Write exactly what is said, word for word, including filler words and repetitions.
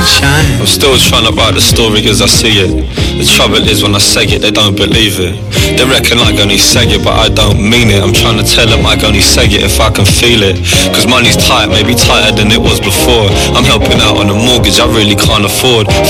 sunshine. I'm still trying to write the story as I see it. The trouble is when I say it, they don't believe it. They reckon I only say it, but I don't mean it. I'm trying to tell them I only say it if I can feel it. Cause money's tight, maybe tighter than it was before. I'm helping out on a mortgage I really can't afford.